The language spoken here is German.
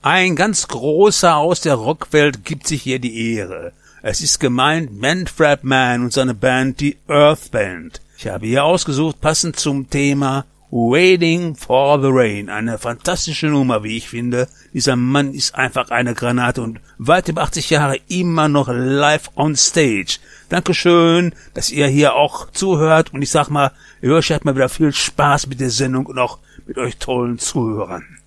Ein ganz großer aus der Rockwelt gibt sich hier die Ehre. Es ist gemeint Manfred Mann und seine Band, die Earth Band. Ich habe hier ausgesucht, passend zum Thema Waiting for the Rain. Eine fantastische Nummer, wie ich finde. Dieser Mann ist einfach eine Granate und weit über 80 Jahre immer noch live on stage. Dankeschön, dass ihr hier auch zuhört und ich sag mal, ich wünsche euch mal wieder viel Spaß mit der Sendung und auch mit euch tollen Zuhörern.